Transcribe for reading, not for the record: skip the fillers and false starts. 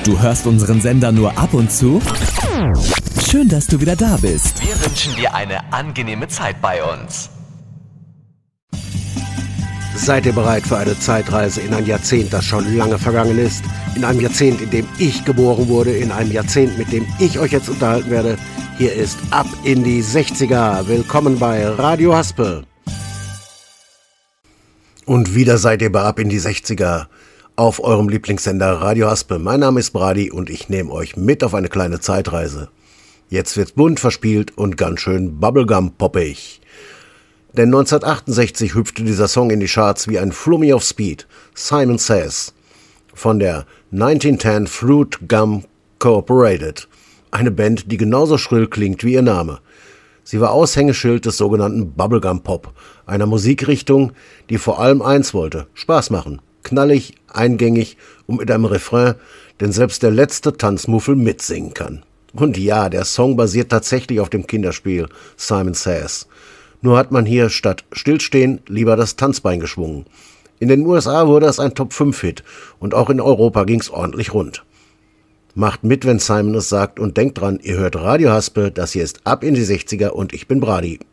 Du hörst unseren Sender nur ab und zu? Schön, dass du wieder da bist. Wir wünschen dir eine angenehme Zeit bei uns. Seid ihr bereit für eine Zeitreise in ein Jahrzehnt, das schon lange vergangen ist? In einem Jahrzehnt, in dem ich geboren wurde, in einem Jahrzehnt, mit dem ich euch jetzt unterhalten werde? Hier ist Ab in die 60er. Willkommen bei Radio Haspel. Und wieder seid ihr bei Ab in die 60er auf eurem Lieblingssender Radio Haspel. Mein Name ist Brady und ich nehme euch mit auf eine kleine Zeitreise. Jetzt wird's bunt, verspielt und ganz schön Bubblegum-poppig. Denn 1968 hüpfte dieser Song in die Charts wie ein Flummi auf Speed. Simon Says von der 1910 Fruit Gum Corporated. Eine Band, die genauso schrill klingt wie ihr Name. Sie war Aushängeschild des sogenannten Bubblegum Pop, einer Musikrichtung, die vor allem eins wollte: Spaß machen. Knallig, eingängig und mit einem Refrain, den selbst der letzte Tanzmuffel mitsingen kann. Und ja, der Song basiert tatsächlich auf dem Kinderspiel Simon Says. Nur hat man hier statt Stillstehen lieber das Tanzbein geschwungen. In den USA wurde es ein Top-5-Hit und auch in Europa ging's ordentlich rund. Macht mit, wenn Simon es sagt und denkt dran, ihr hört Radio Haspel, das hier ist Ab in die 60er und ich bin Brady.